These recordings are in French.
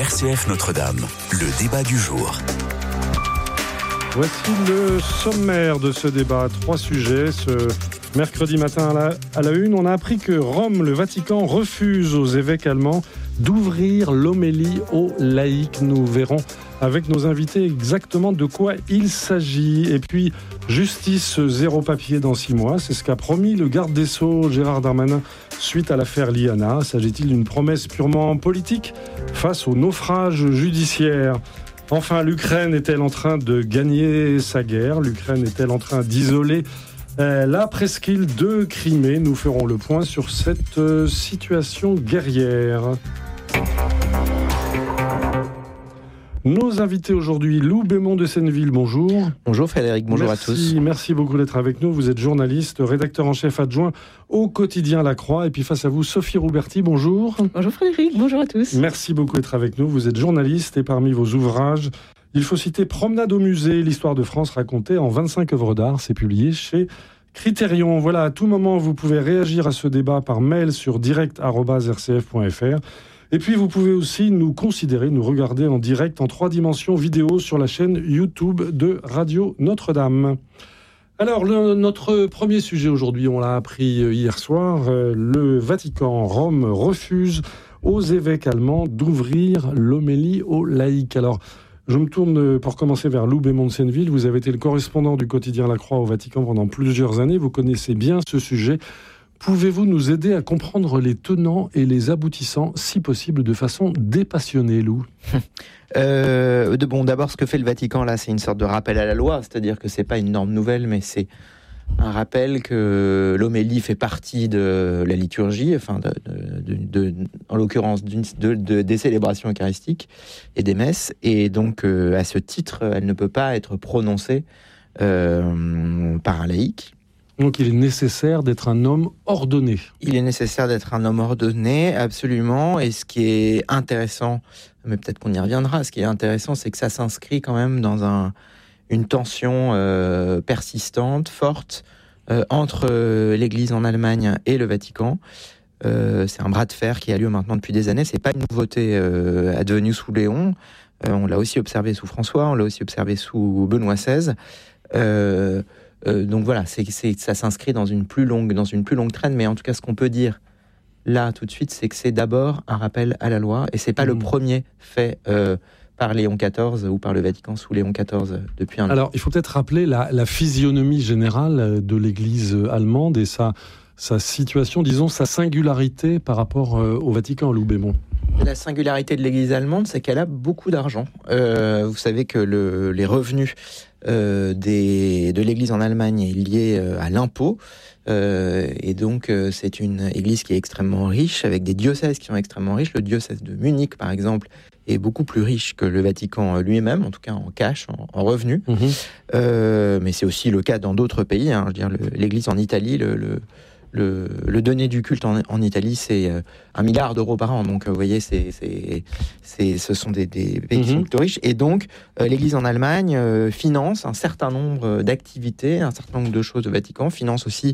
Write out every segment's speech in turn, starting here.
RCF Notre-Dame, le débat du jour. Voici le sommaire de ce débat. 3 sujets. Ce mercredi matin à la une, on a appris que Rome, le Vatican, refuse aux évêques allemands d'ouvrir l'homélie aux laïcs. Nous verrons avec nos invités exactement de quoi il s'agit. Et puis, justice zéro papier dans 6 mois. C'est ce qu'a promis le garde des Sceaux, Gérald Darmanin, suite à l'affaire Liana. S'agit-il d'une promesse purement politique face au naufrage judiciaire ? Enfin, l'Ukraine est-elle en train de gagner sa guerre ? L'Ukraine est-elle en train d'isoler la presqu'île de Crimée ? Nous ferons le point sur cette situation guerrière. Nos invités aujourd'hui, Lou Bémond de Senneville, bonjour. Bonjour Frédéric, bonjour à tous. Merci beaucoup d'être avec nous. Vous êtes journaliste, rédacteur en chef adjoint au quotidien La Croix. Et puis face à vous, Sophie Rouberti, bonjour. Bonjour Frédéric, bonjour à tous. Merci beaucoup d'être avec nous. Vous êtes journaliste et parmi vos ouvrages, il faut citer Promenade au musée, l'histoire de France racontée en 25 œuvres d'art. C'est publié chez Critérion. Voilà, à tout moment, vous pouvez réagir à ce débat par mail sur direct@rcf.fr. Et puis, vous pouvez aussi nous considérer, nous regarder en direct en 3 dimensions vidéo sur la chaîne YouTube de Radio Notre-Dame. Alors, notre premier sujet aujourd'hui, on l'a appris hier soir, le Vatican, Rome, refuse aux évêques allemands d'ouvrir l'homélie aux laïcs. Alors, je me tourne pour commencer vers Lou Bémond de Senneville. Vous avez été le correspondant du quotidien La Croix au Vatican pendant plusieurs années. Vous connaissez bien ce sujet. Pouvez-vous nous aider à comprendre les tenants et les aboutissants, si possible, de façon dépassionnée, Lou ? D'abord, ce que fait le Vatican, là, c'est une sorte de rappel à la loi, c'est-à-dire que c'est pas une norme nouvelle, mais c'est un rappel que l'homélie fait partie de la liturgie, enfin, en l'occurrence, des célébrations eucharistiques et des messes, et donc, à ce titre, elle ne peut pas être prononcée par un laïc. Donc il est nécessaire d'être un homme ordonné. Il est nécessaire d'être un homme ordonné, absolument. Et ce qui est intéressant, mais peut-être qu'on y reviendra, ce qui est intéressant, c'est que ça s'inscrit quand même dans une tension persistante, forte, entre l'Église en Allemagne et le Vatican. C'est un bras de fer qui a lieu maintenant depuis des années. C'est pas une nouveauté advenue sous Léon. On l'a aussi observé sous François, on l'a aussi observé sous Benoît XVI. Donc voilà, ça s'inscrit dans une plus longue traîne, mais en tout cas, ce qu'on peut dire là tout de suite, c'est que c'est d'abord un rappel à la loi, et c'est pas le premier fait par Léon XIV ou par le Vatican sous Léon XIV depuis un an. Alors, il faut peut-être rappeler la physionomie générale de l'Église allemande et sa situation, disons, sa singularité par rapport au Vatican, Lou Bémond. La singularité de l'Église allemande, c'est qu'elle a beaucoup d'argent. Vous savez que les revenus de l'Église en Allemagne est lié à l'impôt. Et donc, c'est une Église qui est extrêmement riche, avec des diocèses qui sont extrêmement riches. Le diocèse de Munich, par exemple, est beaucoup plus riche que le Vatican lui-même, en tout cas en cash, en revenus. Mais c'est aussi le cas dans d'autres pays. Je veux dire, l'Église en Italie, le donné du culte en Italie, c'est 1 milliard d'euros par an. Donc, vous voyez, ce sont des pays qui sont plutôt riches. Et donc, l'Église en Allemagne finance un certain nombre d'activités, un certain nombre de choses au Vatican, finance aussi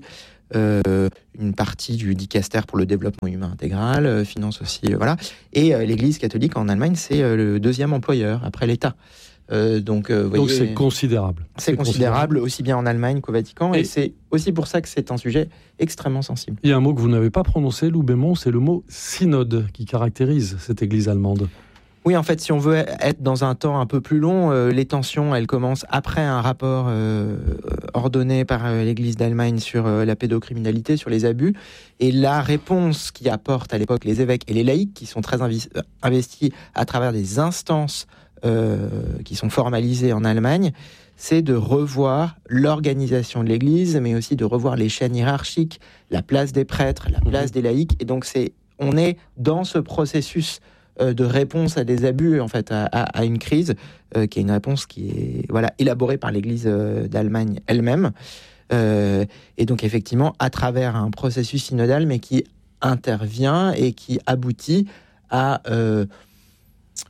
une partie du dicaster pour le développement humain intégral, finance aussi, voilà. Et l'Église catholique en Allemagne, c'est le 2e employeur, après l'État. Donc c'est considérable. C'est considérable aussi bien en Allemagne qu'au Vatican, et c'est aussi pour ça que c'est un sujet extrêmement sensible. Il y a un mot que vous n'avez pas prononcé, Lou Bémond, c'est le mot synode qui caractérise cette Église allemande. Oui, en fait, si on veut être dans un temps un peu plus long, les tensions, elles commencent après un rapport ordonné par l'Église d'Allemagne sur la pédocriminalité, sur les abus. Et la réponse qu'y apportent à l'époque les évêques et les laïcs, qui sont très investis à travers des instances qui sont formalisées en Allemagne, c'est de revoir l'organisation de l'Église, mais aussi de revoir les chaînes hiérarchiques, la place des prêtres, la place des laïcs. Et donc, on est dans ce processus de réponse à des abus, en fait, à une crise, qui est une réponse qui est élaborée par l'Église d'Allemagne elle-même. Et donc, effectivement, à travers un processus synodal, mais qui intervient et qui aboutit à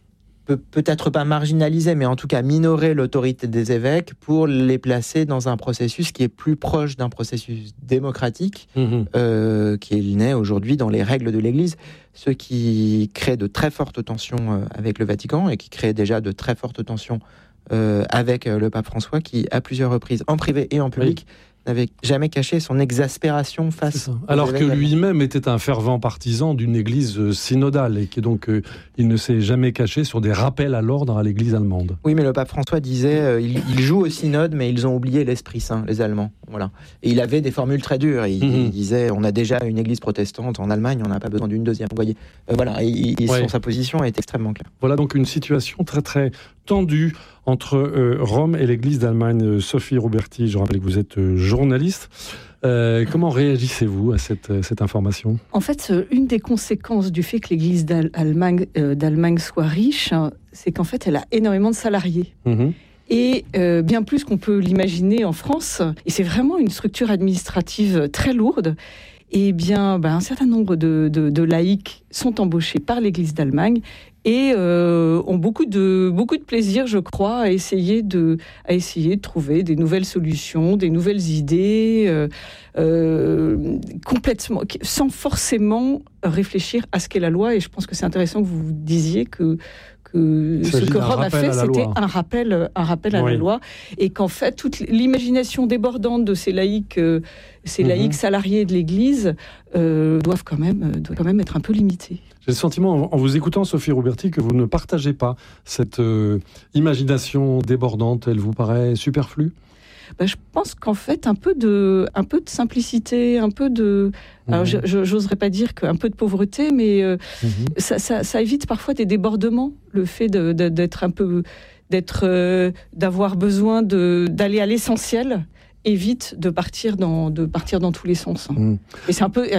peut-être pas marginaliser, mais en tout cas minorer l'autorité des évêques pour les placer dans un processus qui est plus proche d'un processus démocratique qui est né aujourd'hui dans les règles de l'Église, ce qui crée de très fortes tensions avec le Vatican et qui crée déjà de très fortes tensions avec le pape François qui, à plusieurs reprises, en privé et en public, n'avait jamais caché son exaspération face alors que lui-même était un fervent partisan d'une église synodale et que donc il ne s'est jamais caché sur des rappels à l'ordre à l'église allemande. Oui, mais le pape François disait ils jouent au synode mais ils ont oublié l'Esprit Saint, les Allemands. Voilà. Et il avait des formules très dures. Il disait on a déjà une église protestante en Allemagne, on n'a pas besoin d'une deuxième. Vous voyez, voilà. Sa position est extrêmement claire. Voilà donc une situation très très tendue entre Rome et l'église d'Allemagne. Sophie Roberti, je rappelle que vous êtes journaliste. Comment réagissez-vous à cette information ? En fait, une des conséquences du fait que l'église d'Allemagne soit riche, c'est qu'en fait, elle a énormément de salariés. Et bien plus qu'on peut l'imaginer en France. Et c'est vraiment une structure administrative très lourde. Et bien, un certain nombre de laïcs sont embauchés par l'église d'Allemagne et ont beaucoup de plaisir, je crois, à essayer de trouver des nouvelles solutions, des nouvelles idées, complètement, sans forcément réfléchir à ce qu'est la loi. Et je pense que c'est intéressant que vous disiez que ce que Rome a fait, c'était un rappel à la loi, et qu'en fait, toute l'imagination débordante de ces laïcs, laïcs salariés de l'Église, doivent quand même être un peu limitée. J'ai le sentiment, en vous écoutant, Sophie Roberti, que vous ne partagez pas cette imagination débordante. Elle vous paraît superflue ? Je pense qu'en fait, un peu de simplicité, un peu de... Alors, j'oserais pas dire qu'un peu de pauvreté, mais ça évite parfois des débordements. Le fait d'avoir besoin d'aller à l'essentiel évite de partir dans tous les sens. Et c'est un peu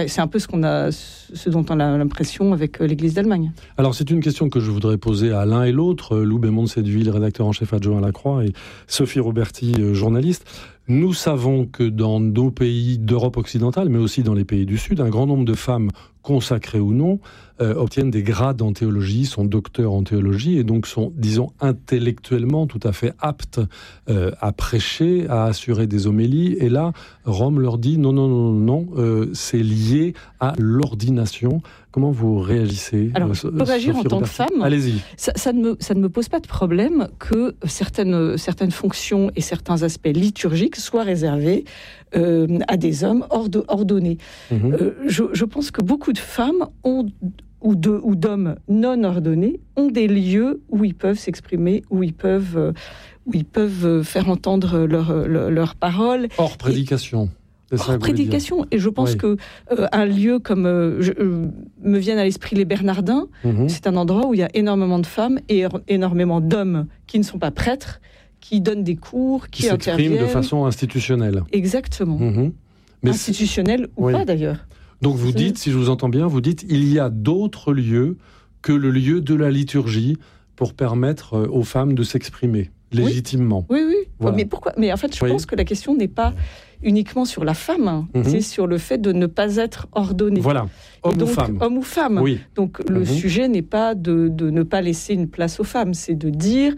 ce dont on a l'impression avec l'Église d'Allemagne. Alors c'est une question que je voudrais poser à l'un et l'autre, Lou Bémond-Sédeville, rédacteur en chef adjoint à La Croix, et Sophie Roberti, journaliste. Nous savons que dans nos pays d'Europe occidentale, mais aussi dans les pays du Sud, un grand nombre de femmes, consacrées ou non, obtiennent des grades en théologie, sont docteurs en théologie et donc sont, disons, intellectuellement tout à fait aptes à prêcher, à assurer des homélies. Et là, Rome leur dit non, c'est lié à l'ordination. Comment vous réagissez ? Alors, je peux réagir en tant que femme. Allez-y. Ça ne me pose pas de problème que certaines fonctions et certains aspects liturgiques soient réservés à des hommes ordonnés. Je pense que beaucoup de femmes ou d'hommes non ordonnés ont des lieux où ils peuvent s'exprimer, où ils peuvent faire entendre leurs paroles. Hors prédication. Hors prédication. Et je pense que un lieu comme me viennent à l'esprit les Bernardins, c'est un endroit où il y a énormément de femmes et énormément d'hommes qui ne sont pas prêtres, qui donnent des cours, qui interviennent. S'expriment de façon institutionnelle. Exactement. Mais institutionnelle ou pas d'ailleurs. Donc vous dites, si je vous entends bien, il y a d'autres lieux que le lieu de la liturgie pour permettre aux femmes de s'exprimer légitimement. Oui. Voilà. Mais pourquoi ? Mais en fait, je pense que la question n'est pas uniquement sur la femme, c'est sur le fait de ne pas être ordonnée. Voilà, homme ou femme. Oui. Donc le sujet n'est pas de ne pas laisser une place aux femmes, c'est de dire,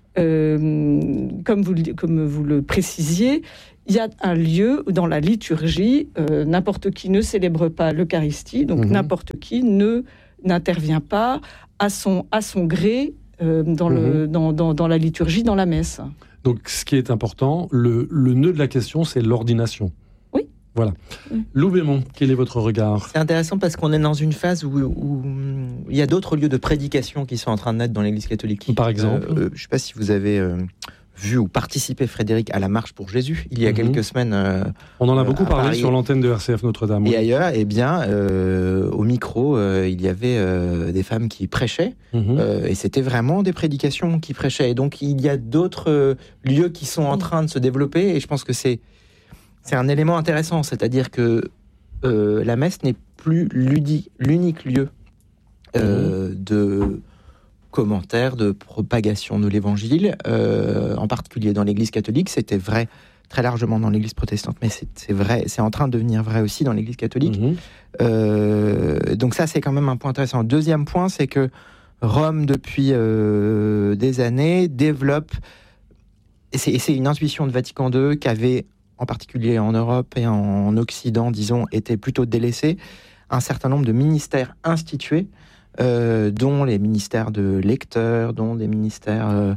comme vous le précisiez, il y a un lieu dans la liturgie, n'importe qui ne célèbre pas l'Eucharistie, donc n'importe qui n'intervient pas à son gré dans la liturgie, dans la messe. Donc ce qui est important, le nœud de la question, c'est l'ordination. Oui. Voilà. Lou Bémond, quel est votre regard ? C'est intéressant parce qu'on est dans une phase où il y a d'autres lieux de prédication qui sont en train de naître dans l'Église catholique. Par exemple je ne sais pas si vous avez vu ou participé, Frédéric, à la Marche pour Jésus, il y a quelques semaines. On en a beaucoup parlé Paris, sur l'antenne de RCF Notre-Dame. Et ailleurs, au micro, il y avait des femmes qui prêchaient, et c'était vraiment des prédications qui prêchaient. Et donc, il y a d'autres lieux qui sont en train de se développer, et je pense que c'est un élément intéressant, c'est-à-dire que la messe n'est plus l'unique lieu de commentaires, de propagation de l'évangile, en particulier dans l'Église catholique. C'était vrai très largement dans l'Église protestante, mais c'est vrai, c'est en train de devenir vrai aussi dans l'Église catholique. Donc ça, c'est quand même un point intéressant. Deuxième point, c'est que Rome, depuis des années, développe, et c'est une intuition de Vatican II qui avait, en particulier en Europe et en Occident, disons, été plutôt délaissée, un certain nombre de ministères institués, dont les ministères de lecteurs, dont des ministères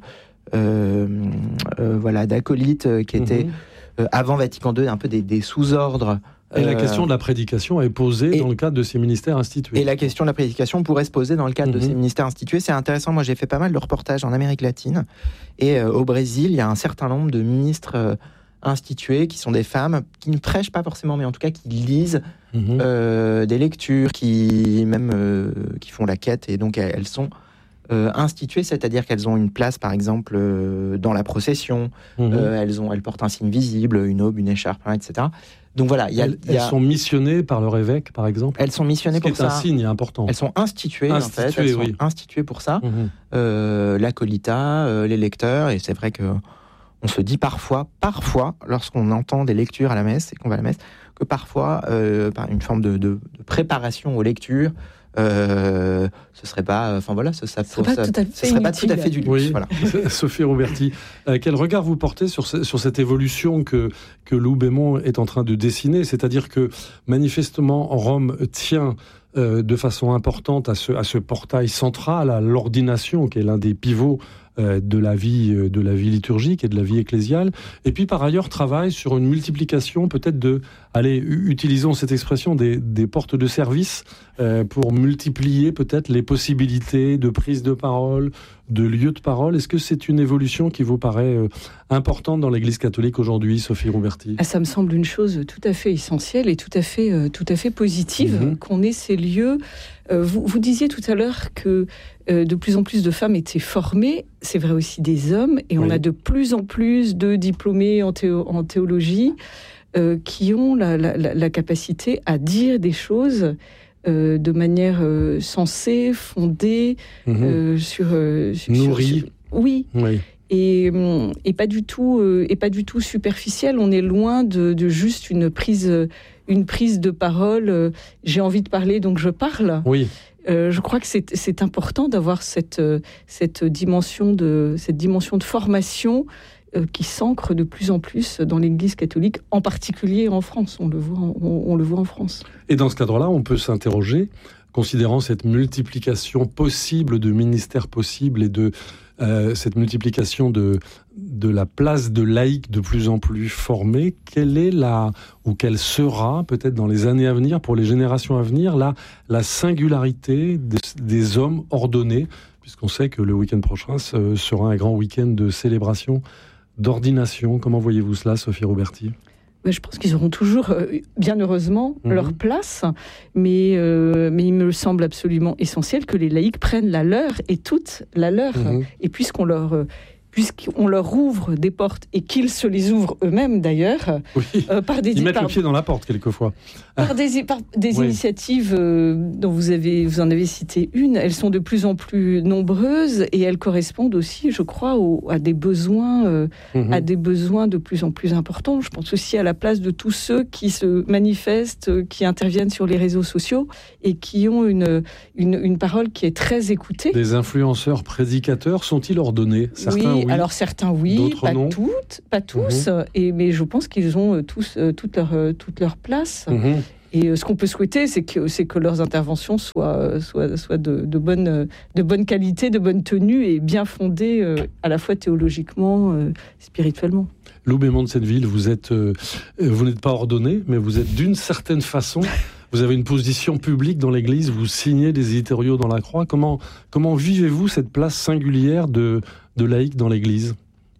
d'acolytes qui étaient, avant Vatican II, un peu des sous-ordres. Et la question de la prédication est posée dans le cadre de ces ministères institués. Et la question de la prédication pourrait se poser dans le cadre de ces ministères institués. C'est intéressant, moi j'ai fait pas mal de reportages en Amérique latine, et au Brésil, il y a un certain nombre de ministres institués qui sont des femmes qui ne prêchent pas forcément, mais en tout cas qui lisent des lectures, qui font la quête, et donc elles sont instituées, c'est-à-dire qu'elles ont une place, par exemple, dans la procession, elles portent un signe visible, une aube, une écharpe, etc. Donc voilà, elles sont missionnées par leur évêque, par exemple. Elles sont missionnées pour ça. C'est un signe important. Elles sont instituées, en fait. Elles sont instituées pour ça. L'acolita, les lecteurs, et c'est vrai que on se dit parfois, lorsqu'on entend des lectures à la messe et qu'on va à la messe, que parfois, par une forme de préparation aux lectures, ce serait pas, ce serait pas tout à fait du luxe. Oui. Voilà. Sophie Roberti, quel regard vous portez sur cette évolution que Lou Bémond est en train de dessiner, c'est-à-dire que manifestement Rome tient de façon importante à ce portail central, à l'ordination, qui est l'un des pivots de la vie liturgique et de la vie ecclésiale, et puis par ailleurs travaille sur une multiplication peut-être utilisons cette expression, des portes de service pour multiplier peut-être les possibilités de prise de parole, de lieux de parole. Est-ce que c'est une évolution qui vous paraît importante dans l'Église catholique aujourd'hui, Sophie Roberti ? Ça me semble une chose tout à fait essentielle et tout à fait positive, qu'on ait ces lieux. Vous disiez tout à l'heure que de plus en plus de femmes étaient formées, c'est vrai aussi des hommes, et on a de plus en plus de diplômés en théologie qui ont la capacité à dire des choses de manière sensée, fondée, nourrie. Oui. Et pas du tout superficielle. On est loin de juste une prise de parole. J'ai envie de parler, donc je parle. Oui. Je crois que c'est important d'avoir cette dimension de formation qui s'ancre de plus en plus dans l'Église catholique, en particulier en France. On le voit en France. Et dans ce cadre-là, on peut s'interroger, considérant cette multiplication possible de ministères possibles et de cette multiplication de la place de laïcs de plus en plus formés, quelle sera, peut-être dans les années à venir, pour les générations à venir, la singularité des hommes ordonnés, puisqu'on sait que le week-end prochain sera un grand week-end de célébration, d'ordination. Comment voyez-vous cela, Sophie Roberti ? Je pense qu'ils auront toujours, bien heureusement, leur place, mais il me semble absolument essentiel que les laïcs prennent la leur, et toute la leur. Et puisqu'on leur ouvre des portes, et qu'ils se les ouvrent eux-mêmes d'ailleurs, ils mettent le pied dans la porte quelquefois. Par des initiatives dont vous en avez cité une, elles sont de plus en plus nombreuses, et elles correspondent aussi, je crois, à des besoins de plus en plus importants. Je pense aussi à la place de tous ceux qui se manifestent, qui interviennent sur les réseaux sociaux et qui ont une parole qui est très écoutée. Des influenceurs prédicateurs sont-ils ordonnés ? Certains oui. Alors certains oui, pas tous, mais je pense qu'ils ont tous toute leur place. Et ce qu'on peut souhaiter, c'est que leurs interventions soient de bonne qualité, de bonne tenue et bien fondées à la fois théologiquement, spirituellement. Lou Bémond de Senneville, vous n'êtes pas ordonné, mais vous êtes d'une certaine façon... Vous avez une position publique dans l'Église, vous signez des éditoriaux dans la Croix. Comment vivez-vous cette place singulière de laïc dans l'Église ?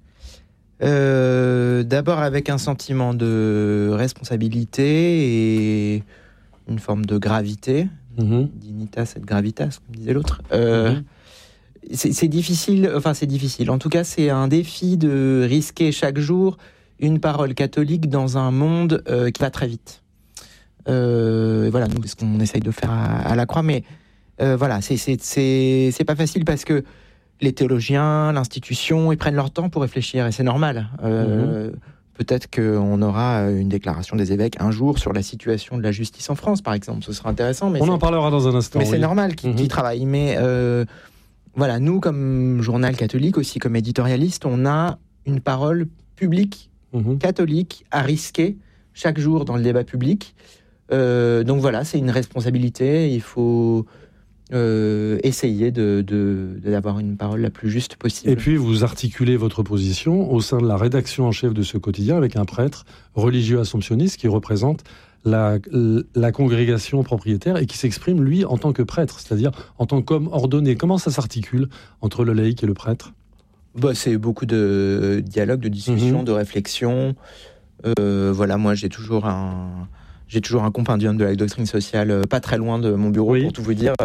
D'abord avec un sentiment de responsabilité et une forme de gravité. Dignitas et gravitas, comme disait l'autre. C'est difficile, en tout cas c'est un défi de risquer chaque jour une parole catholique dans un monde qui va très vite. Voilà, nous, c'est ce qu'on essaye de faire à la Croix, mais voilà, c'est pas facile parce que les théologiens, l'institution, ils prennent leur temps pour réfléchir et c'est normal. Peut-être qu'on aura une déclaration des évêques un jour sur la situation de la justice en France, par exemple. Ce sera intéressant. Mais on en parlera dans un instant. Mais c'est normal qu'ils travaillent. Mais voilà, nous, comme journal catholique, aussi comme éditorialiste, on a une parole publique catholique à risquer chaque jour dans le débat public. Donc voilà, c'est une responsabilité. Il faut essayer d'avoir une parole la plus juste possible. Et puis, vous articulez votre position au sein de la rédaction en chef de ce quotidien avec un prêtre religieux assomptionniste qui représente la congrégation propriétaire et qui s'exprime, lui, en tant que prêtre, c'est-à-dire en tant qu'homme ordonné. Comment ça s'articule entre le laïc et le prêtre ? C'est beaucoup de dialogue, de discussion, de réflexion. Voilà, moi, j'ai toujours un compendium de la doctrine sociale pas très loin de mon bureau, pour tout vous dire.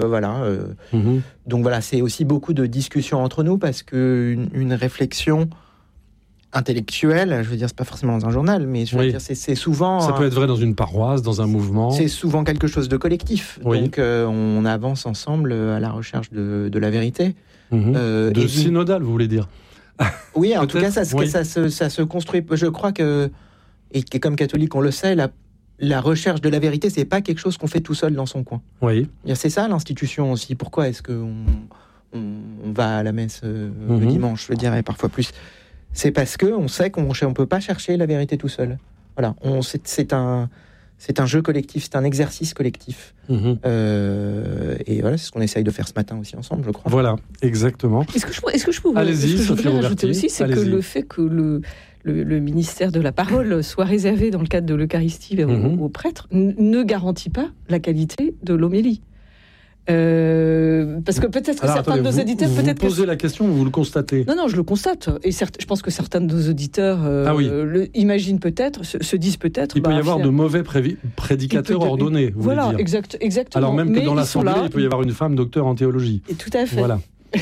Donc voilà, c'est aussi beaucoup de discussions entre nous parce qu'une réflexion intellectuelle, je veux dire, c'est pas forcément dans un journal, mais je veux dire, c'est souvent... Ça peut être vrai dans une paroisse, dans un mouvement. C'est souvent quelque chose de collectif. Donc on avance ensemble à la recherche de la vérité. Synodal, vous voulez dire ? Oui, en tout cas, ça se construit. Je crois que, et comme catholique, on le sait, la recherche de la vérité, c'est pas quelque chose qu'on fait tout seul dans son coin. Oui. C'est ça l'institution aussi. Pourquoi est-ce qu'on va à la messe le dimanche, je dirais, parfois plus ? C'est parce qu'on sait qu'on ne peut pas chercher la vérité tout seul. Voilà, c'est un jeu collectif, c'est un exercice collectif. Et voilà, c'est ce qu'on essaye de faire ce matin aussi ensemble, je crois. Voilà, exactement. Est-ce que je pouvais rajouter aussi, c'est que le fait que le ministère de la parole soit réservé dans le cadre de l'Eucharistie aux prêtres ne garantit pas la qualité de l'homélie. Parce que peut-être que certains de nos auditeurs... Vous posez la question ou vous le constatez ? Non, je le constate. Et je pense que certains de nos auditeurs imaginent peut-être, se disent peut-être... Il peut y avoir de mauvais prédicateurs ordonnés, vous voulez dire. Exactement. Alors même que dans l'Assemblée, il peut y avoir une femme docteur en théologie. Et tout à fait. Voilà.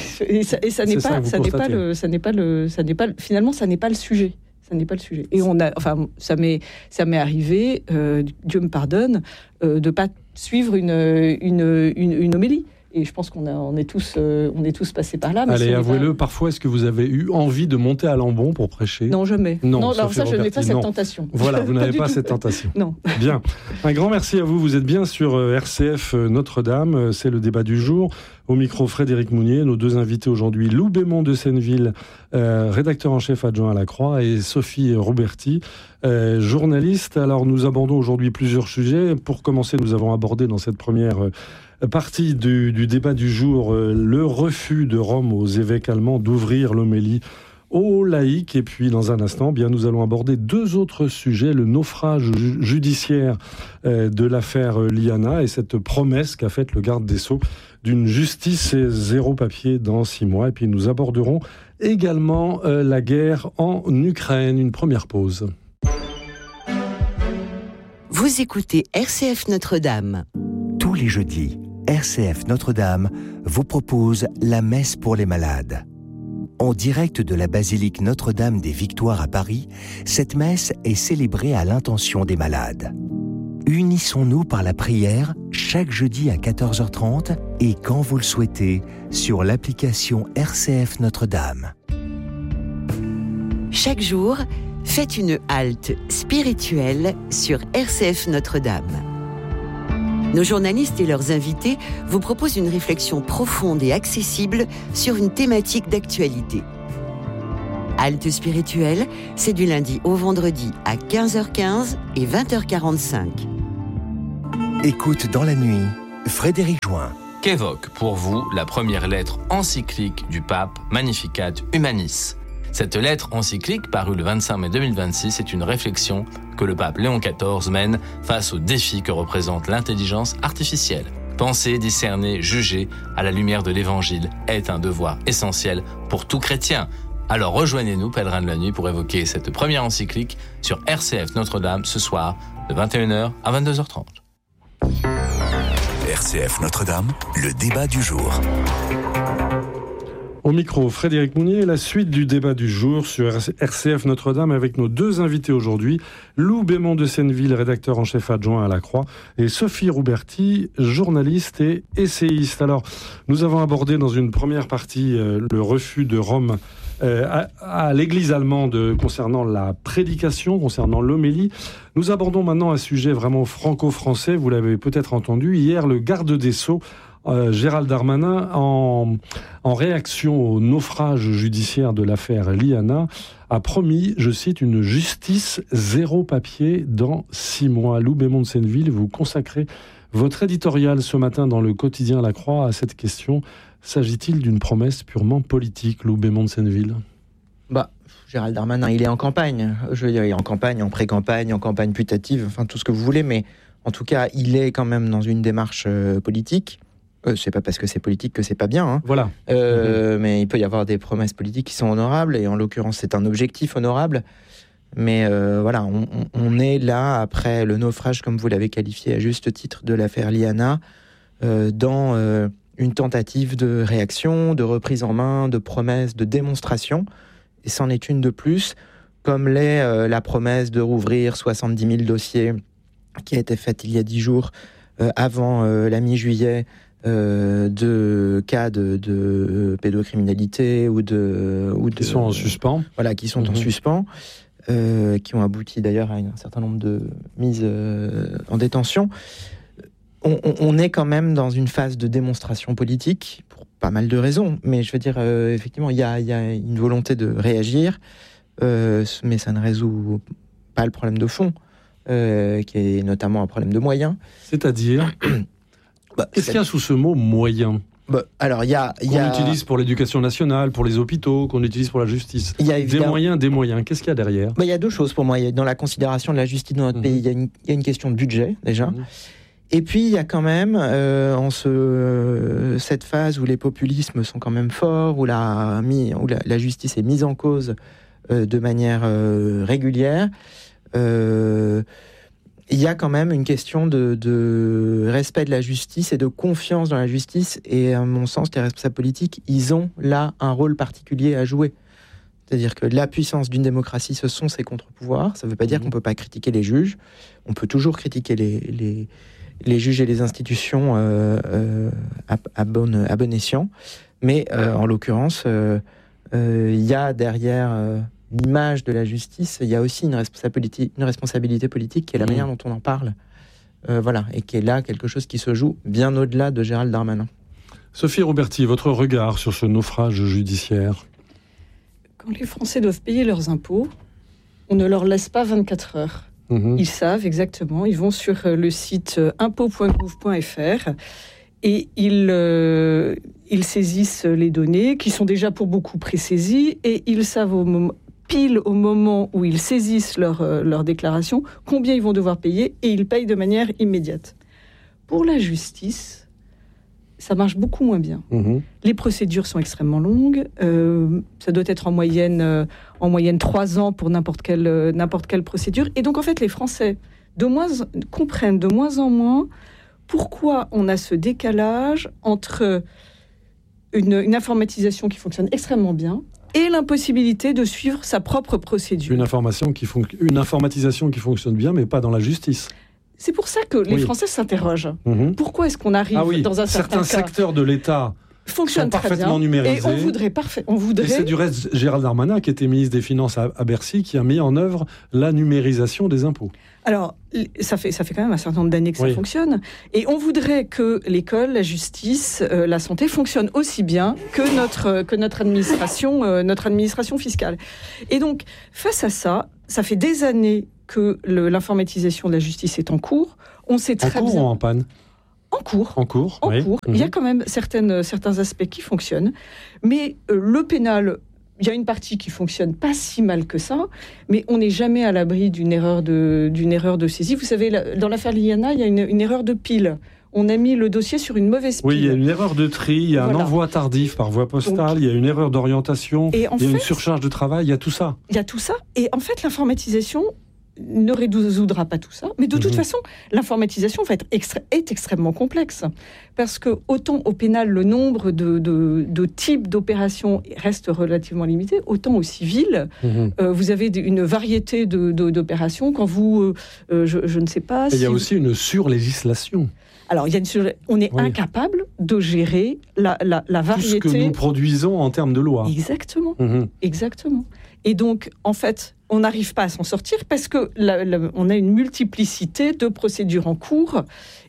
Finalement, ça n'est pas le sujet. Ça n'est pas le sujet. Et ça m'est arrivé, Dieu me pardonne, de pas suivre une homélie. Et je pense qu'on est tous passés par là. Mais allez, avouez-le, parfois, est-ce que vous avez eu envie de monter à Lambon pour prêcher ? Non, jamais. Non, alors ça, je n'ai pas cette tentation. Voilà, vous n'avez pas cette tentation. Non. Bien. Un grand merci à vous. Vous êtes bien sur RCF Notre-Dame. C'est le débat du jour. Au micro, Frédéric Mounier. Nos deux invités aujourd'hui, Lou Bémond de Senneville, rédacteur en chef adjoint à La Croix, et Sophie Rouberti, journaliste. Alors, nous abordons aujourd'hui plusieurs sujets. Pour commencer, nous avons abordé dans cette première partie du débat du jour le refus de Rome aux évêques allemands d'ouvrir l'homélie aux laïcs. Et puis, dans un instant, nous allons aborder deux autres sujets, le naufrage judiciaire de l'affaire Liana et cette promesse qu'a faite le garde des Sceaux d'une justice et zéro papier dans 6 mois. Et puis, nous aborderons également la guerre en Ukraine. Une première pause. Vous écoutez RCF Notre-Dame. Tous les jeudis, RCF Notre-Dame vous propose la messe pour les malades. En direct de la basilique Notre-Dame des Victoires à Paris, cette messe est célébrée à l'intention des malades. Unissons-nous par la prière chaque jeudi à 14h30 et quand vous le souhaitez sur l'application RCF Notre-Dame. Chaque jour, faites une halte spirituelle sur RCF Notre-Dame. Nos journalistes et leurs invités vous proposent une réflexion profonde et accessible sur une thématique d'actualité. Halte spirituelle, c'est du lundi au vendredi à 15h15 et 20h45. Écoute dans la nuit, Frédéric Join. Qu'évoque pour vous la première lettre encyclique du pape Magnificat Humanis ? Cette lettre encyclique, parue le 25 mai 2026, est une réflexion que le pape Léon XIV mène face aux défis que représente l'intelligence artificielle. Penser, discerner, juger à la lumière de l'Évangile est un devoir essentiel pour tout chrétien. Alors rejoignez-nous, pèlerins de la nuit, pour évoquer cette première encyclique sur RCF Notre-Dame ce soir de 21h à 22h30. RCF Notre-Dame, le débat du jour. Au micro, Frédéric Mounier, la suite du débat du jour sur RCF Notre-Dame avec nos deux invités aujourd'hui, Lou Bémond de Senneville, rédacteur en chef adjoint à La Croix, et Sophie Rouberti, journaliste et essayiste. Alors, nous avons abordé dans une première partie le refus de Rome à l'Église allemande concernant la prédication, concernant l'homélie. Nous abordons maintenant un sujet vraiment franco-français, vous l'avez peut-être entendu. Hier, le garde des Sceaux Gérald Darmanin, en réaction au naufrage judiciaire de l'affaire Liana, a promis, je cite, une justice zéro papier dans 6 mois. Lou Bémond de Senneville, vous consacrez votre éditorial ce matin dans le quotidien La Croix à cette question. S'agit-il d'une promesse purement politique, Lou Bémond de Senneville ? Gérald Darmanin, il est en campagne. Je veux dire, il est en campagne, en pré-campagne, en campagne putative, enfin tout ce que vous voulez, mais en tout cas, il est quand même dans une démarche politique. C'est pas parce que c'est politique que c'est pas bien. Hein. Voilà. Mais il peut y avoir des promesses politiques qui sont honorables, et en l'occurrence, c'est un objectif honorable. Mais voilà, on est là, après le naufrage, comme vous l'avez qualifié à juste titre, de l'affaire Liana, dans une tentative de réaction, de reprise en main, de promesse, de démonstration. Et c'en est une de plus, comme l'est la promesse de rouvrir 70 000 dossiers qui a été faite il y a 10 jours, avant la mi-juillet, de cas de pédocriminalité ou qui sont en suspens. Voilà, qui sont en suspens, qui ont abouti d'ailleurs à un certain nombre de mises en détention. On est quand même dans une phase de démonstration politique, pour pas mal de raisons, mais je veux dire, effectivement, il y a une volonté de réagir, mais ça ne résout pas le problème de fond, qui est notamment un problème de moyens. C'est-à-dire qu'est-ce qu'il y a sous ce mot « moyen » ? Alors, qu'on utilise pour l'éducation nationale, pour les hôpitaux, qu'on utilise pour la justice. Des moyens. Qu'est-ce qu'il y a derrière ? Il y a deux choses pour moi. Dans la considération de la justice dans notre pays, il y a une question de budget, déjà. Et puis, il y a quand même, cette phase où les populismes sont quand même forts, où la justice est mise en cause de manière régulière, il y a quand même une question de respect de la justice et de confiance dans la justice. Et à mon sens, les responsables politiques, ils ont là un rôle particulier à jouer. C'est-à-dire que la puissance d'une démocratie, ce sont ses contre-pouvoirs. Ça ne veut pas dire qu'on ne peut pas critiquer les juges. On peut toujours critiquer les juges et les institutions à bon escient. Mais en l'occurrence, il y a derrière l'image de la justice, il y a aussi une responsabilité politique qui est la manière dont on en parle. Voilà, et qui est là quelque chose qui se joue bien au-delà de Gérald Darmanin. Sophie Roberti, votre regard sur ce naufrage judiciaire ? Quand les Français doivent payer leurs impôts, on ne leur laisse pas 24 heures. Ils savent exactement, ils vont sur le site impôts.gouv.fr et ils saisissent les données qui sont déjà pour beaucoup présaisies et ils savent pile au moment où ils saisissent leur déclaration combien ils vont devoir payer et ils payent de manière immédiate. Pour la justice, ça marche beaucoup moins bien. Les procédures sont extrêmement longues. Ça doit être en moyenne 3 ans pour n'importe quelle procédure. Et donc, en fait, les Français comprennent de moins en moins pourquoi on a ce décalage entre une informatisation qui fonctionne extrêmement bien et l'impossibilité de suivre sa propre procédure. Une informatisation qui fonctionne bien, mais pas dans la justice. C'est pour ça que les Français s'interrogent. Pourquoi est-ce qu'on arrive dans un certain cas... Certains secteurs de l'État fonctionnent sont parfaitement numérisés. Et on voudrait... Et c'est du reste Gérald Darmanin, qui était ministre des Finances à Bercy, qui a mis en œuvre la numérisation des impôts. Alors, ça fait quand même un certain nombre d'années que ça fonctionne. Et on voudrait que l'école, la justice, la santé fonctionnent aussi bien que notre administration fiscale. Et donc, face à ça, ça fait des années que l'informatisation de la justice est en cours. On sait très bien... En cours ou en panne ? En cours. En cours. Il y a quand même certains aspects qui fonctionnent. Mais le pénal, il y a une partie qui fonctionne pas si mal que ça, mais on n'est jamais à l'abri d'une erreur de saisie. Vous savez, dans l'affaire Liana, il y a une erreur de pile. On a mis le dossier sur une mauvaise pile. Oui, il y a une erreur de tri, il y a un envoi tardif par voie postale, il y a une erreur d'orientation, il y a une surcharge de travail, il y a tout ça. Il y a tout ça. Et en fait, l'informatisation ne résoudra pas tout ça, mais de toute façon, l'informatisation est extrêmement complexe, parce que autant au pénal, le nombre de types d'opérations reste relativement limité, autant au civil, vous avez une variété d'opérations. Quand vous, je ne sais pas... Il y a aussi une surlégislation. Alors, on est incapable de gérer la variété... Tout ce que nous produisons en termes de loi. Exactement, exactement. Et donc, en fait, on n'arrive pas à s'en sortir parce que on a une multiplicité de procédures en cours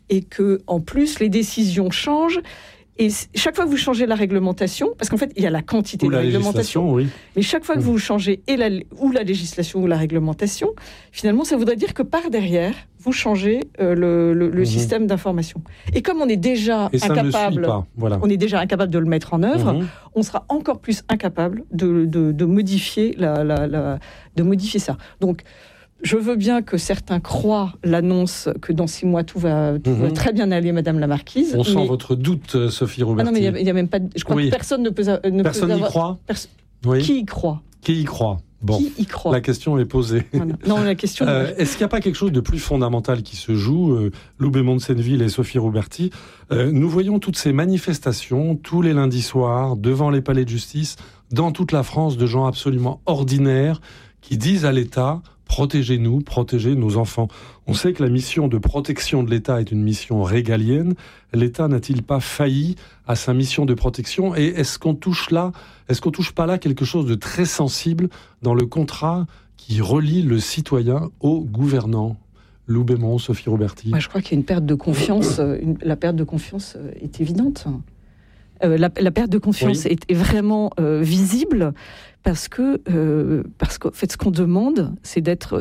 et que en plus les décisions changent. Et chaque fois que vous changez la réglementation, parce qu'en fait, il y a la quantité de réglementation, oui. Mais chaque fois que vous changez la législation ou la réglementation, finalement, ça voudrait dire que par derrière, vous changez le système d'information. Et comme on est déjà incapable, on est déjà incapable de le mettre en œuvre, on sera encore plus incapable de modifier de modifier ça. Donc, je veux bien que certains croient l'annonce que dans 6 mois tout va très bien aller, Madame la Marquise. On sent votre doute, Sophie Roberti. Ah non, mais il y a même pas. Je crois que personne ne peut. Personne n'y croit. Qui y croit ? Qui y croit ? Bon, qui y croit ? La question est posée. Voilà. Non, la question. Est-ce qu'il n'y a pas quelque chose de plus fondamental qui se joue, Lou Bémond de Senneville et Sophie Roberti? Nous voyons toutes ces manifestations tous les lundis soirs devant les palais de justice dans toute la France de gens absolument ordinaires qui disent à l'État: protégez-nous, protégez nos enfants. On sait que la mission de protection de l'État est une mission régalienne. L'État n'a-t-il pas failli à sa mission de protection? Et est-ce qu'on touche pas là quelque chose de très sensible dans le contrat qui relie le citoyen au gouvernant? Lou Bémond, Sophie Roberti. Moi, je crois qu'il y a une perte de confiance. La perte de confiance est évidente. La perte de confiance est vraiment visible. Parce qu'en fait, ce qu'on demande, c'est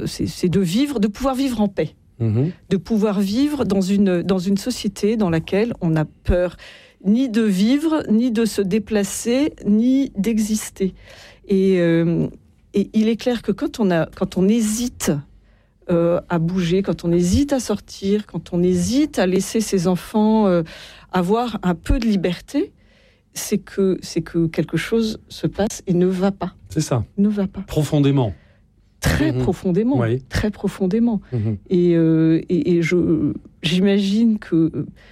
de pouvoir vivre en paix, de pouvoir vivre dans une société dans laquelle on n'a peur ni de vivre, ni de se déplacer, ni d'exister. Et il est clair que quand on hésite à bouger, quand on hésite à sortir, quand on hésite à laisser ses enfants avoir un peu de liberté, c'est que quelque chose se passe et ne va pas. C'est ça. Ne va pas. Profondément. Très profondément. Oui. Très profondément. Et j'imagine que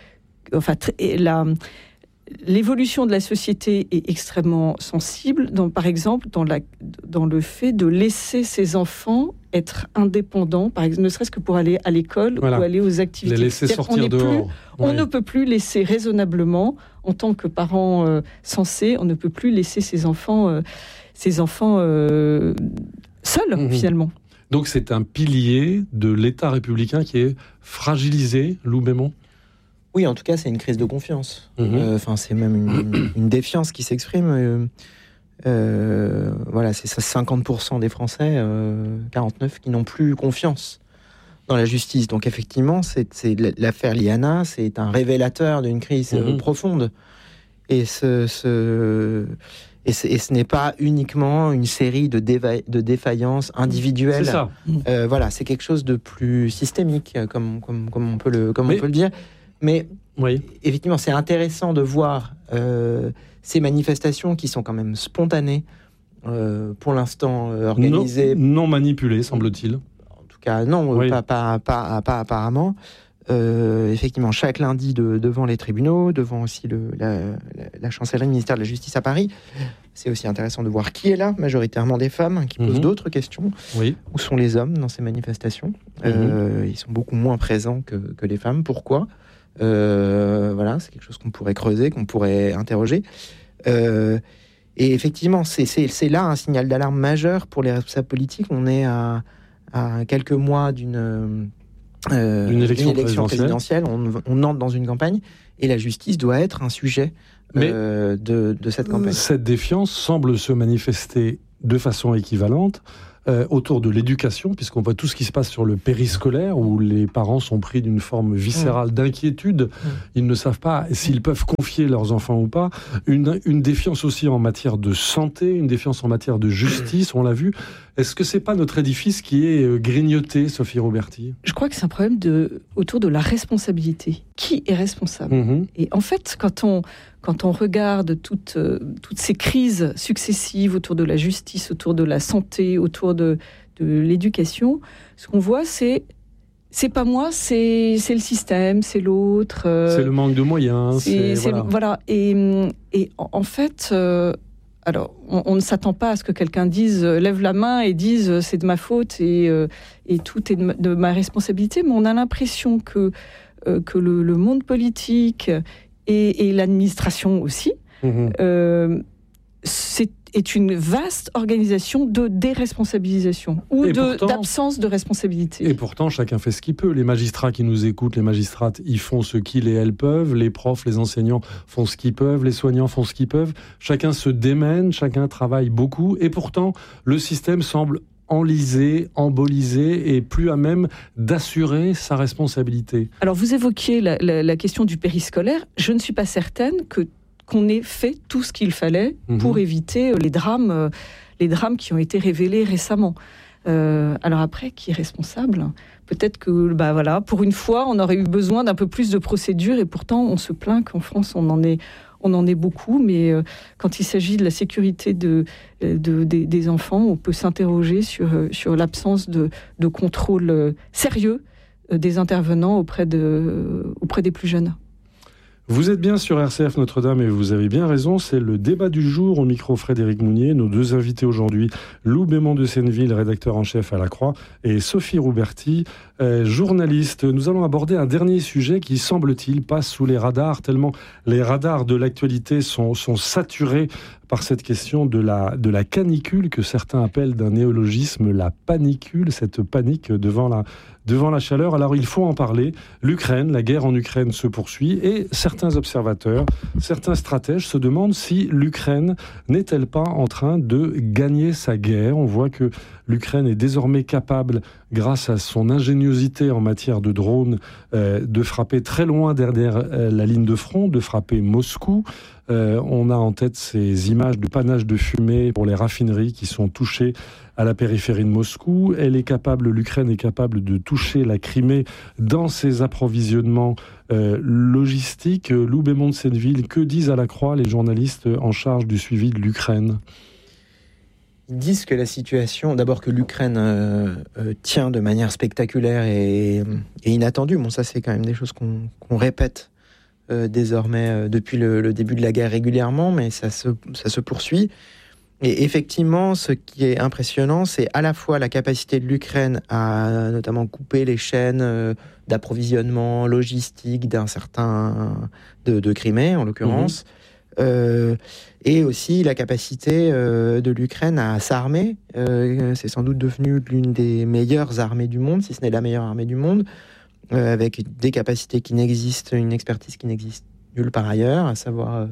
l'évolution de la société est extrêmement sensible, par exemple, dans le fait de laisser ses enfants être indépendants, par exemple, ne serait-ce que pour aller à l'école ou aller aux activités. Les laisser sortir dehors. On ne peut plus laisser raisonnablement, en tant que parents sensés, on ne peut plus laisser ses enfants seuls, finalement. Donc c'est un pilier de l'État républicain qui est fragilisé, Lou Bémond? Oui, en tout cas, c'est une crise de confiance. C'est même une défiance qui s'exprime. C'est ça, 50% des Français, 49, qui n'ont plus confiance dans la justice. Donc effectivement, c'est l'affaire Liana, c'est un révélateur d'une crise profonde. Et ce n'est pas uniquement une série de défaillances individuelles. C'est ça. C'est quelque chose de plus systémique, comme on peut le dire. Mais effectivement, c'est intéressant de voir ces manifestations qui sont quand même spontanées, pour l'instant organisées. Non manipulées, semble-t-il. En tout cas, non, pas apparemment. Effectivement, chaque lundi devant les tribunaux, devant aussi la chancellerie, le ministère de la Justice à Paris. C'est aussi intéressant de voir qui est là, majoritairement des femmes, qui posent d'autres questions. Où sont les hommes dans ces manifestations? Ils sont beaucoup moins présents que les femmes. Pourquoi? C'est quelque chose qu'on pourrait creuser, qu'on pourrait interroger. Et effectivement, c'est là un signal d'alarme majeur pour les responsables politiques. On est à quelques mois d'une élection présidentielle. On entre dans une campagne et la justice doit être un sujet de cette campagne. Cette défiance semble se manifester de façon équivalente autour de l'éducation, puisqu'on voit tout ce qui se passe sur le périscolaire, où les parents sont pris d'une forme viscérale d'inquiétude. Ils ne savent pas s'ils peuvent confier leurs enfants ou pas. Une défiance aussi en matière de santé, une défiance en matière de justice, on l'a vu. Est-ce que c'est pas notre édifice qui est grignoté, Sophie Roberti? Je crois que c'est un problème autour de la responsabilité. Qui est responsable? Et en fait, quand on regarde toutes ces crises successives autour de la justice, autour de la santé, autour de l'éducation, ce qu'on voit, c'est pas moi, c'est le système, c'est l'autre. C'est le manque de moyens. Voilà. Et en fait, alors on ne s'attend pas à ce que quelqu'un lève la main et dise c'est de ma faute et tout est de ma responsabilité, mais on a l'impression que le monde politique et l'administration aussi est une vaste organisation de déresponsabilisation ou d'absence de responsabilité. Et pourtant, chacun fait ce qu'il peut. Les magistrats qui nous écoutent, les magistrates, ils font ce qu'ils et elles peuvent. Les profs, les enseignants font ce qu'ils peuvent. Les soignants font ce qu'ils peuvent. Chacun se démène, chacun travaille beaucoup. Et pourtant, le système semble enlisé, embolisé et plus à même d'assurer sa responsabilité. Alors, vous évoquiez la question du périscolaire. Je ne suis pas certaine qu'on ait fait tout ce qu'il fallait pour éviter les drames qui ont été révélés récemment. Alors après, qui est responsable ? Peut-être que, pour une fois, on aurait eu besoin d'un peu plus de procédures et pourtant, on se plaint qu'en France, on en est beaucoup, mais quand il s'agit de la sécurité des enfants, on peut s'interroger sur l'absence de contrôle sérieux des intervenants auprès des plus jeunes. Vous êtes bien sur RCF Notre-Dame et vous avez bien raison, c'est le débat du jour au micro Frédéric Mounier. Nos deux invités aujourd'hui, Lou Bémond de Senneville, rédacteur en chef à La Croix, et Sophie Rouberti, journaliste. Nous allons aborder un dernier sujet qui, semble-t-il, passe sous les radars, tellement les radars de l'actualité sont saturés par cette question de la canicule, que certains appellent d'un néologisme la panicule, cette panique devant la chaleur. Alors il faut en parler. L'Ukraine, la guerre en Ukraine se poursuit et certains observateurs, certains stratèges se demandent si l'Ukraine n'est-elle pas en train de gagner sa guerre. On voit que l'Ukraine est désormais capable, grâce à son ingéniosité en matière de drones, de frapper très loin derrière la ligne de front, de frapper Moscou. On a en tête ces images de panache de fumée pour les raffineries qui sont touchées à la périphérie de Moscou. L'Ukraine est capable de toucher la Crimée dans ses approvisionnements logistiques. Lou Bémond de Senneville, que disent à La Croix les journalistes en charge du suivi de l'Ukraine ? Ils disent que la situation, d'abord que l'Ukraine tient de manière spectaculaire et inattendue. Bon, ça c'est quand même des choses qu'on répète désormais depuis le début de la guerre régulièrement, mais ça se poursuit. Et effectivement, ce qui est impressionnant, c'est à la fois la capacité de l'Ukraine à notamment couper les chaînes d'approvisionnement logistique de Crimée, en l'occurrence, et aussi la capacité de l'Ukraine à s'armer. C'est sans doute devenu l'une des meilleures armées du monde, si ce n'est la meilleure armée du monde, avec des capacités qui n'existent, une expertise qui n'existe nulle part ailleurs, à savoir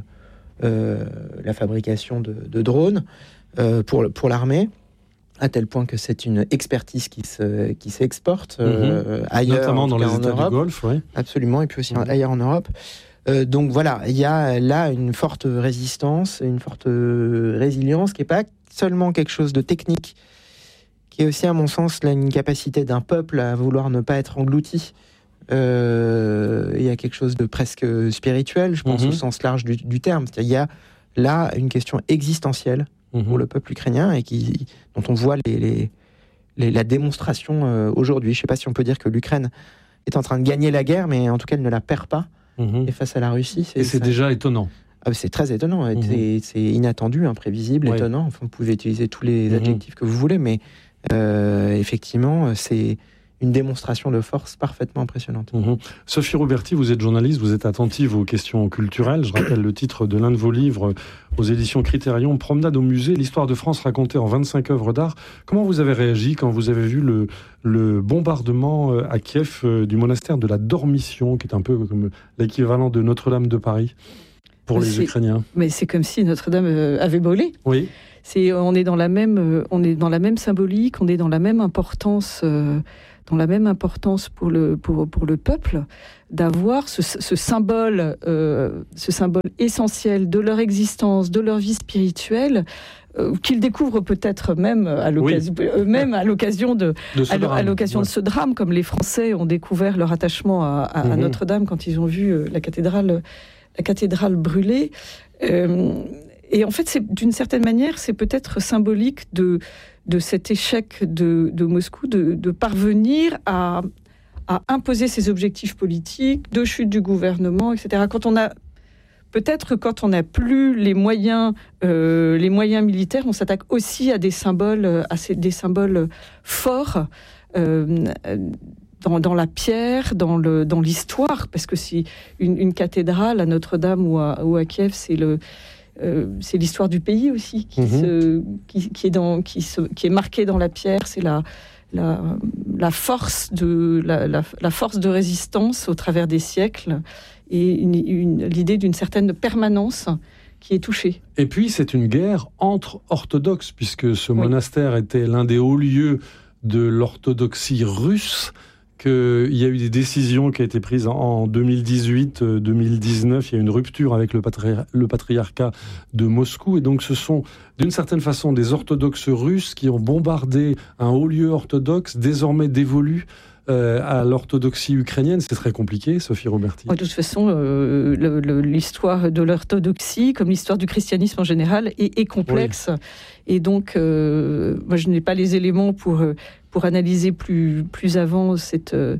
la fabrication de drones pour l'armée, à tel point que c'est une expertise qui s'exporte ailleurs, notamment dans les en États Europe. du Golfe, oui. Absolument, et puis aussi ailleurs en Europe. Donc voilà, il y a là une forte résistance, une forte résilience, qui n'est pas seulement quelque chose de technique, qui est aussi, à mon sens, là, une capacité d'un peuple à vouloir ne pas être englouti. Il y a quelque chose de presque spirituel, je pense, au sens large du terme. C'est-à-dire, il y a là une question existentielle pour le peuple ukrainien et dont on voit la démonstration aujourd'hui. Je ne sais pas si on peut dire que l'Ukraine est en train de gagner la guerre, mais en tout cas, elle ne la perd pas. Et face à la Russie, c'est déjà étonnant. C'est très étonnant, c'est inattendu, imprévisible, étonnant. Enfin, vous pouvez utiliser tous les adjectifs que vous voulez, mais effectivement, c'est une démonstration de force parfaitement impressionnante. Sophie Rouberti, vous êtes journaliste, vous êtes attentive aux questions culturelles. Je rappelle le titre de l'un de vos livres aux éditions Critérion, Promenade au musée, l'histoire de France racontée en 25 œuvres d'art. Comment vous avez réagi quand vous avez vu le bombardement à Kiev du monastère de la Dormition, qui est un peu comme l'équivalent de Notre-Dame de Paris pour les Ukrainiens? Mais c'est comme si Notre-Dame avait brûlé. Oui. On est dans la même symbolique, on est dans la même importance pour le peuple, d'avoir ce symbole essentiel de leur existence, de leur vie spirituelle, qu'ils découvrent peut-être même à l'occasion de ce drame, comme les Français ont découvert leur attachement à Notre-Dame quand ils ont vu la cathédrale brûlée. Et en fait, d'une certaine manière, c'est peut-être symbolique de cet échec de Moscou de parvenir à imposer ses objectifs politiques, de chute du gouvernement, etc. Quand on n'a plus les moyens militaires, on s'attaque aussi à des symboles forts dans la pierre, dans l'histoire, parce que si une cathédrale à Notre-Dame ou à Kiev, c'est l'histoire du pays aussi qui est marquée dans la pierre. C'est la force de résistance au travers des siècles et l'idée d'une certaine permanence qui est touchée. Et puis c'est une guerre entre orthodoxes, puisque ce monastère était l'un des hauts lieux de l'orthodoxie russe, qu'il y a eu des décisions qui ont été prises en 2018-2019. Il y a eu une rupture avec le patriarcat de Moscou. Et donc ce sont d'une certaine façon des orthodoxes russes qui ont bombardé un haut lieu orthodoxe désormais dévolu à l'orthodoxie ukrainienne. C'est très compliqué, Sophie Roberti. De toute façon, l'histoire de l'orthodoxie, comme l'histoire du christianisme en général, est complexe. Oui. Et donc, moi, je n'ai pas les éléments pour analyser plus avant ce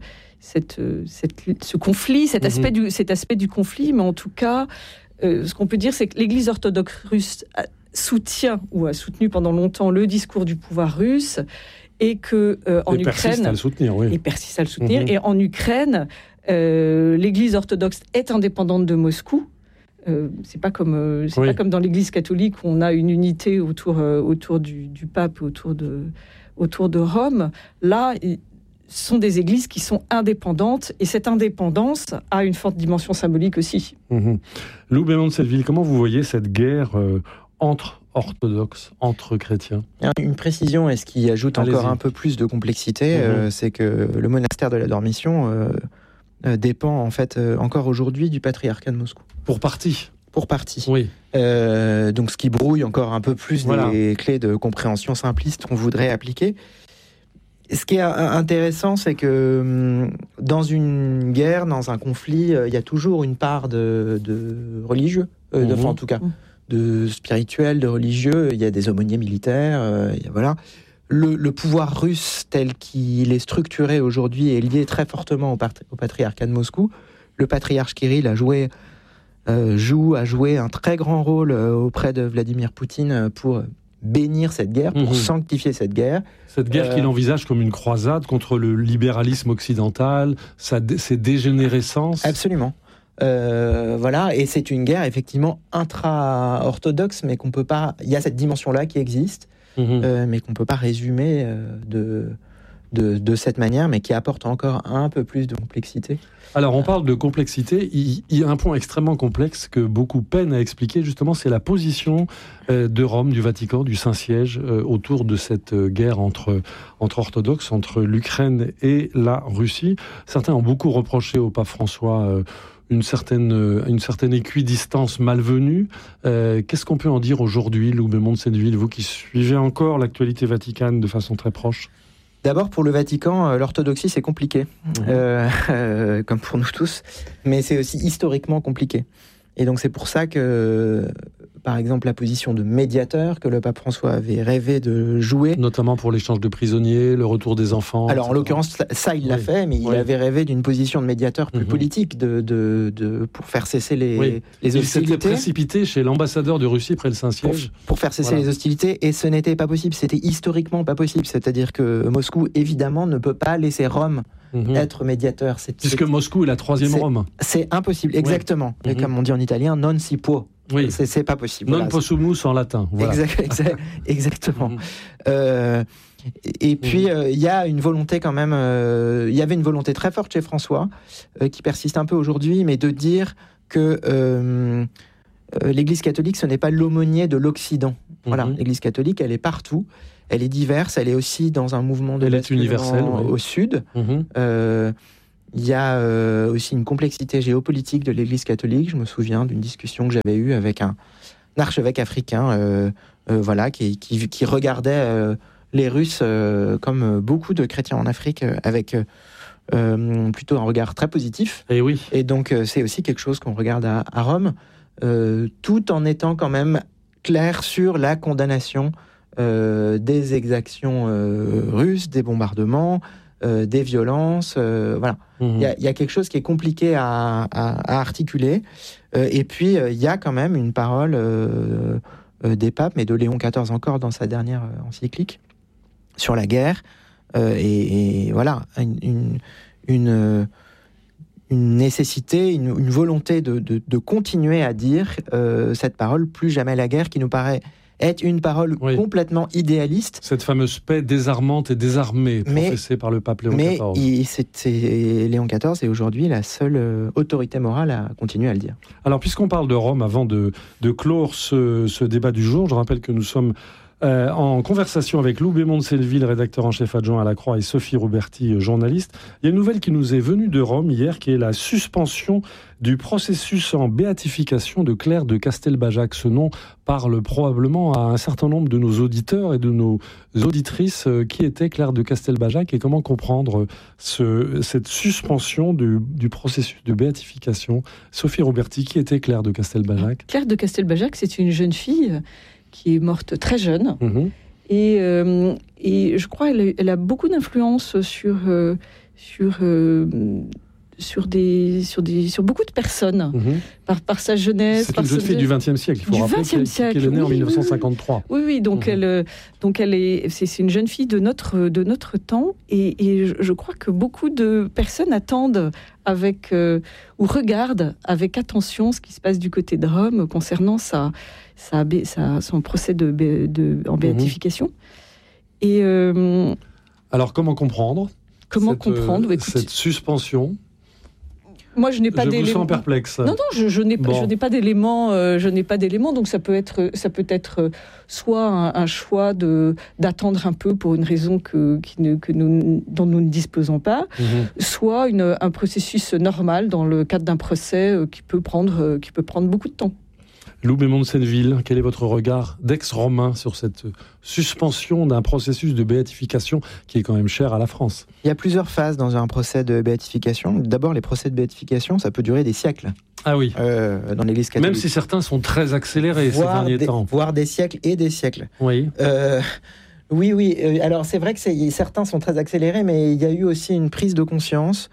conflit, cet aspect du conflit. Mais en tout cas, ce qu'on peut dire, c'est que l'Église orthodoxe russe soutient ou a soutenu pendant longtemps le discours du pouvoir russe. Et que en Ukraine, persiste à le soutenir, oui. Et persiste à le soutenir. Et en Ukraine, l'Église orthodoxe est indépendante de Moscou. C'est pas comme dans l'Église catholique où on a une unité autour du pape, autour de Rome. Là, ce sont des églises qui sont indépendantes, et cette indépendance a une forte dimension symbolique aussi. Lou Bémond de Selleville, comment vous voyez cette guerre entre orthodoxes, entre chrétiens? Une précision, et ce qui ajoute encore un peu plus de complexité, c'est que le monastère de la Dormition dépend en fait encore aujourd'hui du patriarcat de Moscou. Pour partie. Oui. Donc ce qui brouille encore un peu plus des clés de compréhension simpliste qu'on voudrait appliquer. Ce qui est intéressant, c'est que dans une guerre, dans un conflit, il y a toujours une part de religieux, en tout cas. De spirituel, de religieux, il y a des aumôniers militaires, voilà. Le pouvoir russe tel qu'il est structuré aujourd'hui est lié très fortement au patriarcat de Moscou. Le patriarche Kirill a joué un très grand rôle auprès de Vladimir Poutine pour bénir cette guerre, pour sanctifier cette guerre. Cette guerre qu'il envisage comme une croisade contre le libéralisme occidental, ses dégénérescences. Absolument. Voilà, et c'est une guerre effectivement intra-orthodoxe, mais qu'on peut pas. Il y a cette dimension-là qui existe, mais qu'on peut pas résumer de cette manière, mais qui apporte encore un peu plus de complexité. Alors, on parle de complexité. Il y a un point extrêmement complexe que beaucoup peinent à expliquer, justement, c'est la position de Rome, du Vatican, du Saint-Siège, autour de cette guerre entre orthodoxes, entre l'Ukraine et la Russie. Certains ont beaucoup reproché au pape François une certaine équidistance malvenue. Qu'est-ce qu'on peut en dire aujourd'hui, Lou Bémond de Selleville, vous qui suivez encore l'actualité vaticane de façon très proche? D'abord, pour le Vatican, l'orthodoxie, c'est compliqué, comme pour nous tous, mais c'est aussi historiquement compliqué. Et donc, c'est pour ça que, par exemple, la position de médiateur que le pape François avait rêvé de jouer... Notamment pour l'échange de prisonniers, le retour des enfants... Alors, en l'occurrence, ça, il l'a fait, mais il avait rêvé d'une position de médiateur plus politique pour faire cesser les hostilités. Il s'était précipité chez l'ambassadeur de Russie près le Saint-Siège. Pour faire cesser les hostilités, et ce n'était pas possible, c'était historiquement pas possible. C'est-à-dire que Moscou, évidemment, ne peut pas laisser Rome être médiateur. Puisque Moscou est la troisième Rome. C'est impossible, exactement. Et comme on dit en italien, non si può. Oui. C'est pas possible. Non possumus en latin. Voilà. Exactement. Et puis, il y a une volonté quand même... il y avait une volonté très forte chez François, qui persiste un peu aujourd'hui, mais de dire que l'Église catholique, ce n'est pas l'aumônier de l'Occident. Voilà, l'Église catholique, elle est partout. Elle est diverse, elle est aussi dans un mouvement de basculement au sud. Il y a aussi une complexité géopolitique de l'Église catholique. Je me souviens d'une discussion que j'avais eue avec un archevêque africain qui regardait les Russes comme beaucoup de chrétiens en Afrique avec plutôt un regard très positif. Et oui. Et donc c'est aussi quelque chose qu'on regarde à Rome, tout en étant quand même clair sur la condamnation des exactions russes, des bombardements, des violences, voilà. Il y a quelque chose qui est compliqué à articuler. Et puis, il y a quand même une parole des papes, mais de Léon XIV encore dans sa dernière encyclique, sur la guerre. Et voilà, une nécessité, une volonté de continuer à dire cette parole, plus jamais la guerre, qui nous paraît être une parole complètement idéaliste. Cette fameuse paix désarmante et désarmée professée par le pape Léon XIV. Mais Léon XIV est aujourd'hui la seule autorité morale à continuer à le dire. Alors, puisqu'on parle de Rome, avant de clore ce débat du jour, je rappelle que nous sommes en conversation avec Lou Bémond de Selleville, rédacteur en chef adjoint à La Croix, et Sophie Roberti, journaliste. Il y a une nouvelle qui nous est venue de Rome hier, qui est la suspension du processus en béatification de Claire de Castelbajac. Ce nom parle probablement à un certain nombre de nos auditeurs et de nos auditrices. Qui était Claire de Castelbajac et comment comprendre cette suspension du processus de béatification? Sophie Roberti, qui était Claire de Castelbajac? Claire de Castelbajac, c'est une jeune fille qui est morte très jeune. Et je crois qu'elle a beaucoup d'influence sur beaucoup de personnes, par sa jeunesse. C'est une jeune fille du XXe siècle, il faut rappeler qu'elle est née en 1953. Oui, donc c'est une jeune fille de notre temps, et je crois que beaucoup de personnes attendent ou regardent avec attention ce qui se passe du côté de Rome concernant son procès en béatification. Et alors comment comprendre cette suspension? Moi, je n'ai pas d'éléments. Je vous sens perplexe. Non, je n'ai pas d'éléments. Je n'ai pas d'éléments. Donc, ça peut être soit un choix d'attendre un peu pour une raison dont nous ne disposons pas, soit un processus normal dans le cadre d'un procès qui peut prendre beaucoup de temps. Lou Bémond de Selleville, quel est votre regard d'ex-romain sur cette suspension d'un processus de béatification qui est quand même cher à la France? Il y a plusieurs phases dans un procès de béatification. D'abord, les procès de béatification, ça peut durer des siècles. Ah oui. Dans l'Église catholique. Même si certains sont très accélérés ces derniers temps. Voire des siècles et des siècles. Oui. Oui. Alors, c'est vrai que certains sont très accélérés, mais il y a eu aussi une prise de conscience.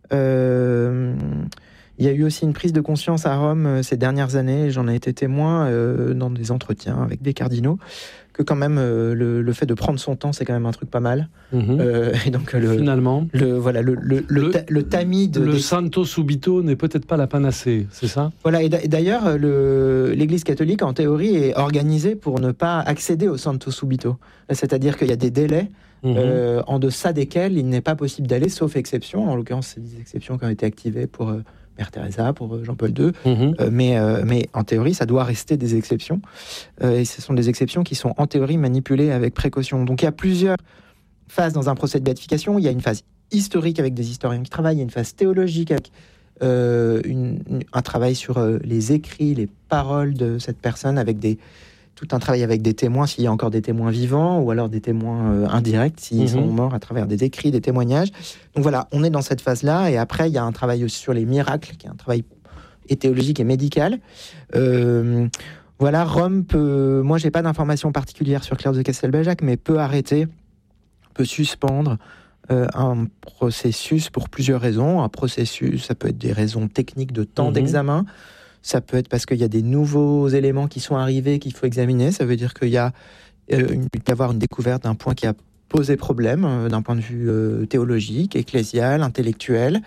Il y a eu aussi une prise de conscience à Rome ces dernières années, j'en ai été témoin dans des entretiens avec des cardinaux, que quand même le fait de prendre son temps, c'est quand même un truc pas mal. Et donc finalement, le tamis de... Le Santo Subito n'est peut-être pas la panacée, c'est ça? Voilà, et d'ailleurs, l'Église catholique, en théorie, est organisée pour ne pas accéder au Santo Subito. C'est-à-dire qu'il y a des délais en deçà desquels il n'est pas possible d'aller, sauf exception. En l'occurrence, c'est des exceptions qui ont été activées pour... Mère Teresa, pour Jean-Paul II, mais en théorie, ça doit rester des exceptions, et ce sont des exceptions qui sont en théorie manipulées avec précaution. Donc il y a plusieurs phases dans un procès de béatification. Il y a une phase historique avec des historiens qui travaillent, il y a une phase théologique avec un travail sur les écrits, les paroles de cette personne, avec tout un travail avec des témoins, s'il y a encore des témoins vivants, ou alors des témoins indirects, s'ils sont morts à travers des écrits, des témoignages. Donc voilà, on est dans cette phase-là, et après, il y a un travail aussi sur les miracles, qui est un travail théologique et médical. Voilà, Rome peut... Moi, j'ai pas d'informations particulières sur Claire de Castelbajac, mais peut suspendre un processus pour plusieurs raisons. Un processus, ça peut être des raisons techniques de temps d'examen. Ça peut être parce qu'il y a des nouveaux éléments qui sont arrivés qu'il faut examiner. Ça veut dire qu'il y a peut y avoir une découverte d'un point qui a posé problème d'un point de vue théologique, ecclésial, intellectuel.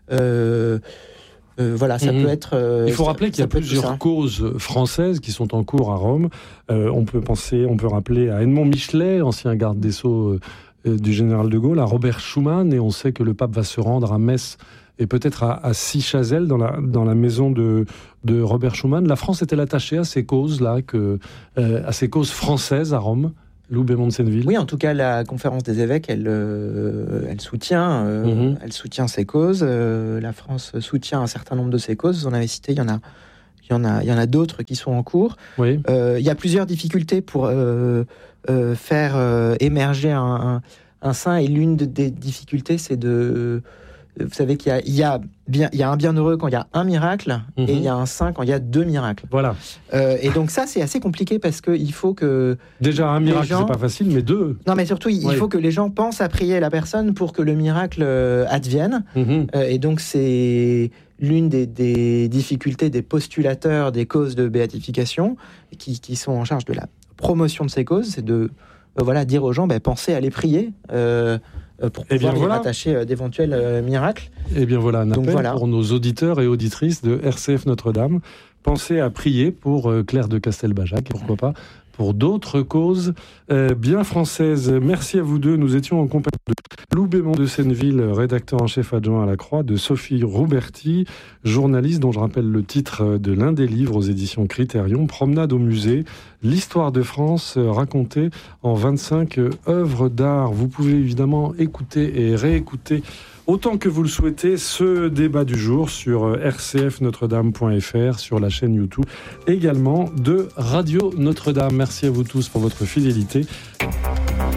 Voilà, ça peut être... Il faut rappeler qu'il y a plusieurs causes françaises qui sont en cours à Rome. On peut rappeler à Edmond Michelet, ancien garde des Sceaux du général de Gaulle, à Robert Schuman, et on sait que le pape va se rendre à Metz et peut-être à Sichazel, dans la maison de Robert Schuman. La France est-elle attachée à ces causes-là, à ces causes françaises à Rome? Lou Bémond de Selleville. Oui, en tout cas, la conférence des évêques, elle soutient ces causes. La France soutient un certain nombre de ces causes. Vous en avez cité, il y en a d'autres qui sont en cours. Oui. Il y a plusieurs difficultés pour faire émerger un saint, et l'une des difficultés, c'est de... Vous savez qu'il y a un bienheureux quand il y a un miracle, et il y a un saint quand il y a 2 miracles. Voilà. Et donc ça, c'est assez compliqué, parce qu'il faut que... Déjà, un miracle, c'est pas facile, mais 2... Non, mais surtout, il faut que les gens pensent à prier la personne pour que le miracle advienne. Et donc, c'est l'une des difficultés des postulateurs des causes de béatification, qui sont en charge de la promotion de ces causes, c'est de dire aux gens, pensez à les prier pour pouvoir y rattacher d'éventuels miracles. Et bien voilà un appel pour nos auditeurs et auditrices de RCF Notre-Dame. Pensez à prier pour Claire de Castelbajac, pourquoi pas pour d'autres causes bien françaises. Merci à vous deux. Nous étions en compagnie de Lou Bémond de Senneville, rédacteur en chef adjoint à La Croix, de Sophie Rouberti, journaliste dont je rappelle le titre de l'un des livres aux éditions Critérion, Promenade au musée, l'histoire de France racontée en 25 œuvres d'art. Vous pouvez évidemment écouter et réécouter autant que vous le souhaitez, ce débat du jour sur rcfnotredame.fr, sur la chaîne YouTube, également de Radio Notre-Dame. Merci à vous tous pour votre fidélité.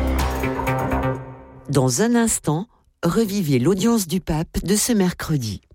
Dans un instant, revivez l'audience du pape de ce mercredi.